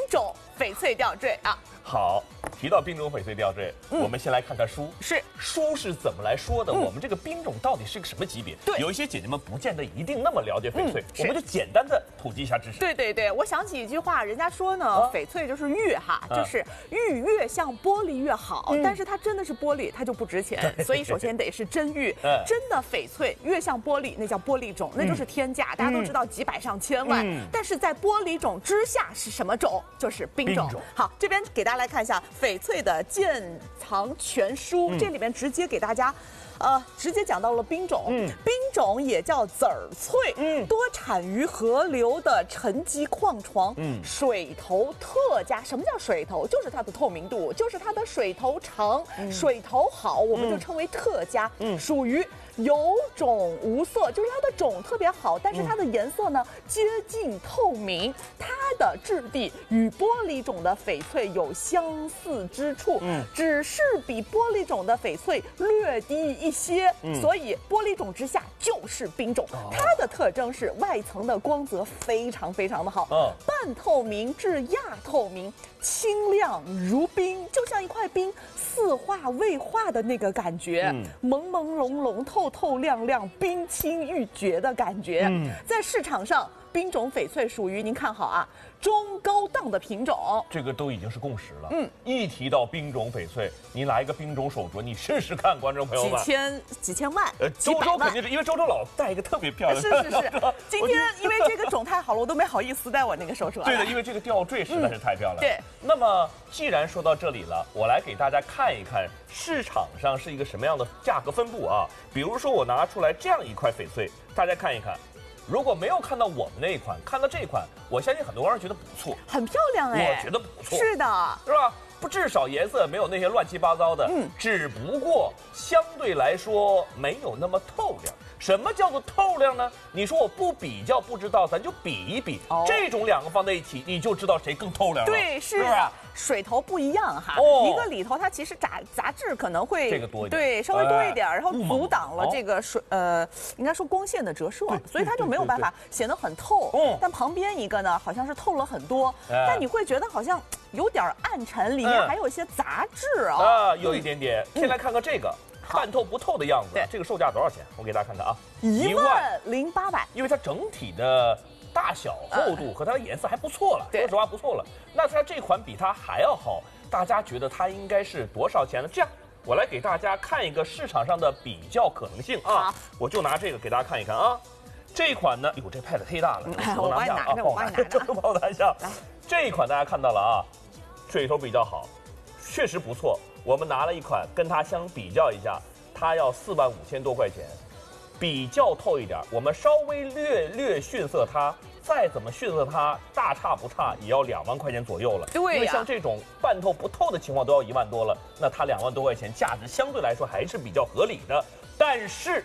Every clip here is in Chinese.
种翡翠吊坠啊。 好，提到冰种翡翠吊坠，我们先来看看书。书是怎么来说的？我们这个冰种到底是个什么级别？ 对， 有一些姐姐们不见得一定那么了解翡翠，我们就简单的普及一下知识。 对，我想起一句话，人家说呢，翡翠就是玉哈，就是玉越像玻璃越好，但是它真的是玻璃，它就不值钱，所以首先得是真玉，真的翡翠越像玻璃，那叫玻璃种，那就是天价，大家都知道几百上千万，但是在玻璃种之下是什么种？就是冰种。好，这边给大家来看一下翡翠的鉴藏全书，这里面直接给大家。直接讲到了冰种，冰种也叫籽儿翠，多产于河流的沉积矿床，水头特佳。什么叫水头？就是它的透明度，就是它的水头长，水头好，我们就称为特佳，属于有种无色，就是它的种特别好，但是它的颜色呢接近透明，它的质地与玻璃种的翡翠有相似之处，只是比玻璃种的翡翠略低一些，所以玻璃种之下就是冰种。它的特征是外层的光泽非常的好，半透明至亚透明，清亮如冰，就像一块冰似化未化的那个感觉，朦朦胧胧、透亮亮、冰清玉洁的感觉。在市场上，冰种翡翠属于您看好啊，中高档的品种， 这个都已经是共识了。一提到冰种翡翠，你拿一个冰种手镯，你试试看，观众朋友们， 几千万， 周肯定是因为周老戴一个特别漂亮。 是。今天因为这个种太好了，我都没好意思戴我那个手镯。 对的，因为这个吊坠实在是太漂亮了。 对。 那么既然说到这里了，我来给大家看一看市场上是一个什么样的价格分布啊。比如说我拿出来这样一块翡翠，大家看一看。如果没有看到我们那一款，看到这一款，我相信很多人觉得不错， 很漂亮哎， 我觉得不错， 是的， 是吧？不，至少颜色没有那些乱七八糟的，只不过相对来说没有那么透亮。什么叫做透亮呢？你说我不比较不知道，咱就比一比，这种两个放在一起，你就知道谁更透亮了。 对，是啊，水头不一样哈，一个里头它其实杂质可能会这个多一点， 对，稍微多一点，然后阻挡了这个应该说光线的折射，所以它就没有办法显得很透。但旁边一个呢，好像是透了很多，但你会觉得好像有点暗沉，里面还有一些杂质啊， 有一点点。先来看看这个。半透不透的样子，这个售价多少钱？我给大家看看啊 ，10800， 因为它整体的大小、厚度和它的颜色还不错了，说实话不错了。那它这款比它还要好，大家觉得它应该是多少钱呢？这样，我来给大家看一个市场上的比较可能性啊，我就拿这个给大家看一看啊。这款呢，哟，这 pad 忒大了， 我帮你拿着，我帮你拿着， 帮我拿一下。这一款大家看到了啊，水头比较好，确实不错。我们拿了一款跟它相比较一下，它要45000多块钱，比较透一点，我们稍微略逊色它，再怎么逊色它，大差不差也要2万块钱左右了。 对呀， 因为像这种半透不透的情况都要1万多了，那它2万多块钱价值相对来说还是比较合理的。但是，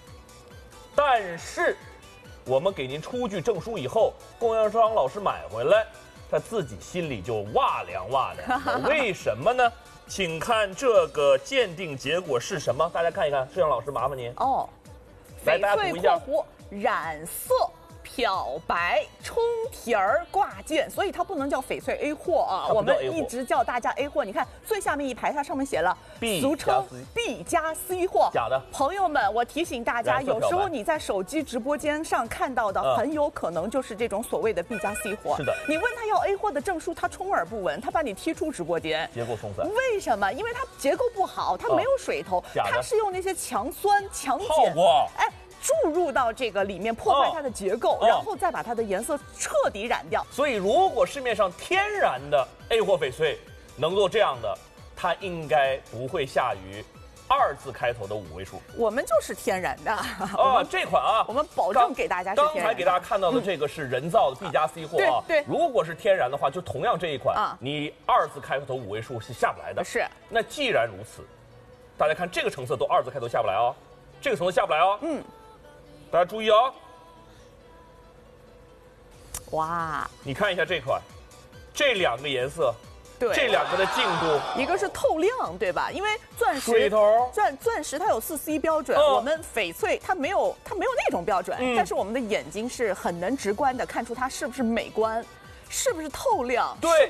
我们给您出具证书以后，供应商老师买回来，他自己心里就哇凉的。为什么呢？请看这个鉴定结果是什么？大家看一看，摄像老师麻烦您哦。 来，大家读一下。 翡翠染色漂白冲提儿挂件，所以它不能叫翡翠 A 货啊，我们一直叫大家 A 货。你看最下面一排，它上面写了俗称 B 加 C 货， 假的。 朋友们，我提醒大家，有时候你在手机直播间上看到的，很有可能就是这种所谓的 B 加 C 货。 是的。 你问他要 A 货的证书，他充耳不闻，他把你踢出直播间。 结构松散。 为什么？因为它结构不好，它没有水头，它是用那些强酸强碱，注入到这个里面，破坏它的结构，然后再把它的颜色彻底染掉。 所以，如果市面上天然的 A 货翡翠能做这样的，它应该不会下于2字开头的5位数。 我们就是天然的这款啊， 我们保证给大家是天然的。 刚才给大家看到的这个是人造的 B 加 C 货啊， 对。 如果是天然的话，就同样这一款你2字开头5位数是下不来的。 是。 那既然如此，大家看这个成色都2字开头下不来啊，这个成色下不来啊。大家注意啊！ 哇， 你看一下这款，这2个颜色， 对， 这2个的净度， 一个是透亮，对吧？因为钻石水头， 钻石它有4C 标准，我们翡翠它没有那种标准，但是我们的眼睛是很能直观的看出它是不是美观，是不是透亮， 对。